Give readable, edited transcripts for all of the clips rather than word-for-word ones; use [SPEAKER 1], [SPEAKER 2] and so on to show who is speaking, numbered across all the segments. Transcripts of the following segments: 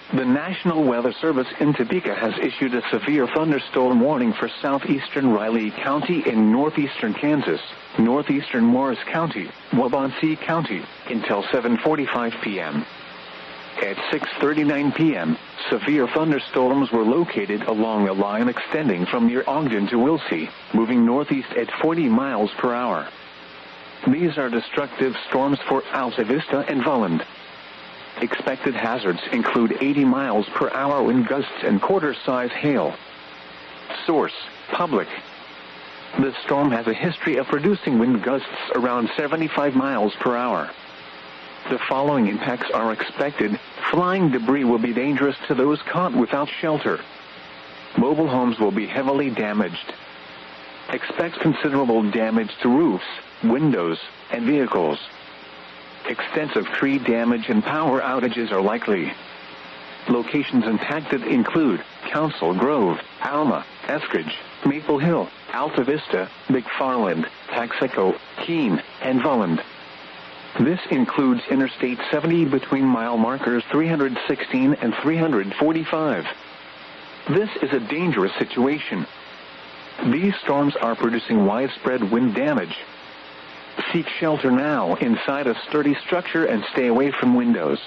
[SPEAKER 1] The National Weather Service in Topeka has issued a severe thunderstorm warning for southeastern Riley County in northeastern Kansas, northeastern Morris County, Waubonsee County, until 7:45 p.m. At 6:39 p.m., severe thunderstorms were located along a line extending from near Ogden to Wilsey, moving northeast at 40 miles per hour. These are destructive storms for Alta Vista and Volland. Expected hazards include 80 miles per hour wind gusts and quarter-size hail. Source: Public. The storm has a history of producing wind gusts around 75 miles per hour. The following impacts are expected. Flying debris will be dangerous to those caught without shelter. Mobile homes will be heavily damaged. Expect considerable damage to roofs, windows, and vehicles. Extensive tree damage and power outages are likely. Locations impacted include Council Grove, Alma, Eskridge, Maple Hill, Alta Vista, McFarland, Texaco, Keene, and Volland. This includes Interstate 70 between mile markers 316 and 345. This is a dangerous situation. These storms are producing widespread wind damage. Seek shelter now inside a sturdy structure and stay away from windows.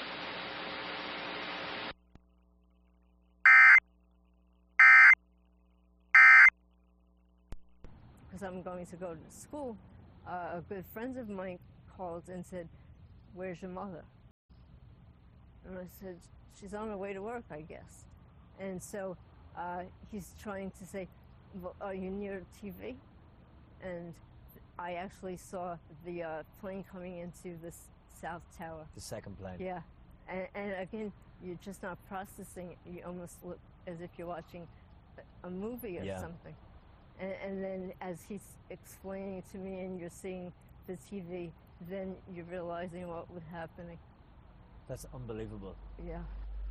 [SPEAKER 2] Because I'm going to go to school, a good friend of mine called and said, "Where's your mother?" And I said, "She's on her way to work, I guess." And so he's trying to say, "Well, are you near TV?" And I actually saw the plane coming into the South Tower.
[SPEAKER 3] The second plane.
[SPEAKER 2] Yeah. And again, you're just not processing it. You almost look as if you're watching a movie or something. And then as he's explaining it to me and you're seeing the TV, then you're realizing what was happening.
[SPEAKER 3] That's unbelievable.
[SPEAKER 2] Yeah.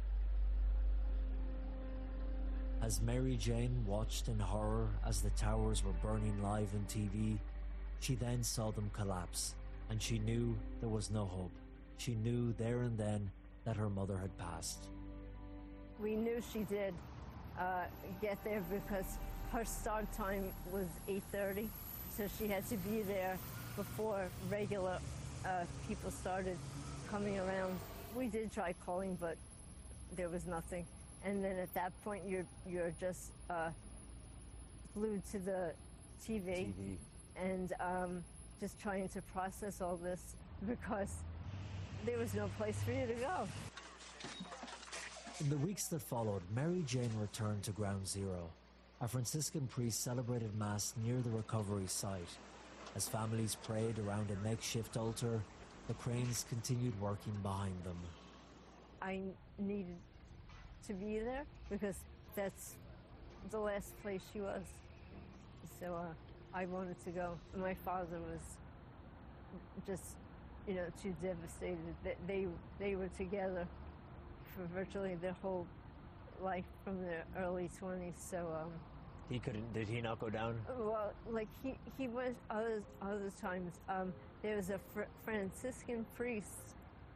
[SPEAKER 3] As Mary Jane watched in horror as the towers were burning live on TV, she then saw them collapse, and she knew there was no hope. She knew there and then that her mother had passed.
[SPEAKER 2] We knew she did get there because her start time was 8:30, so she had to be there before regular people started coming around. We did try calling, but there was nothing. And then at that point, you're just glued to the TV. And just trying to process all this because there was no place for you to go.
[SPEAKER 3] In the weeks that followed, Mary Jane returned to Ground Zero. A Franciscan priest celebrated Mass near the recovery site. As families prayed around a makeshift altar, the cranes continued working behind them.
[SPEAKER 2] I needed to be there because that's the last place she was. So I wanted to go. My father was just, too devastated that they were together for virtually their whole life from their early 20s. So
[SPEAKER 3] he couldn't. Did he not go down?
[SPEAKER 2] Well, like he went other times. There was a Franciscan priest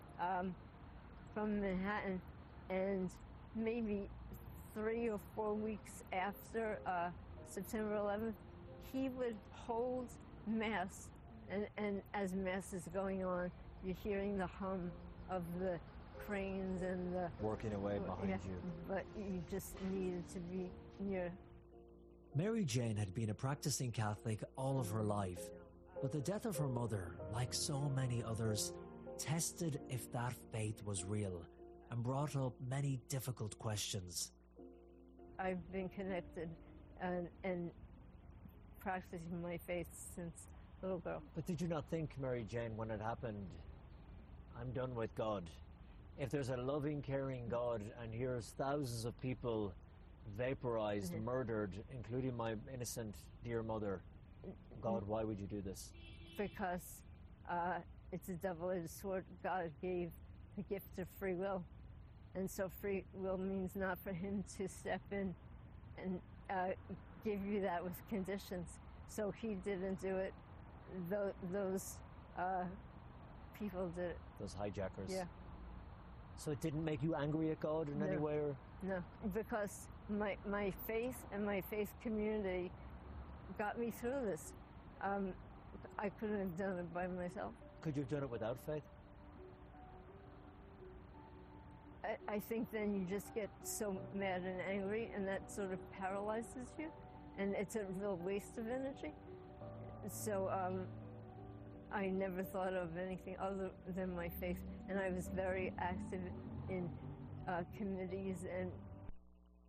[SPEAKER 2] from Manhattan, and maybe 3 or 4 weeks after September 11th, he would hold Mass, and as Mass is going on, you're hearing the hum of the cranes and the...
[SPEAKER 3] Working away behind you.
[SPEAKER 2] But you just needed to be near.
[SPEAKER 3] Mary Jane had been a practicing Catholic all of her life, but the death of her mother, like so many others, tested if that faith was real and brought up many difficult questions.
[SPEAKER 2] I've been connected and practicing my faith since little girl.
[SPEAKER 3] But did you not think, Mary Jane, when it happened, I'm done with God? If there's a loving, caring God, and here's thousands of people vaporized, murdered, including my innocent dear mother, God, why would you do this?
[SPEAKER 2] Because it's a double-edged sword. God gave the gift of free will. And so free will means not for him to step in and give you that with conditions. So he didn't do it. Those people did it.
[SPEAKER 3] Those hijackers.
[SPEAKER 2] Yeah.
[SPEAKER 3] So it didn't make you angry at God in any way? Or?
[SPEAKER 2] No, because my faith and my faith community got me through this. I couldn't have done it by myself.
[SPEAKER 3] Could you have done it without faith?
[SPEAKER 2] I think then you just get so mad and angry, and that sort of paralyzes you, and it's a real waste of energy. So I never thought of anything other than my faith, and I was very active in committees and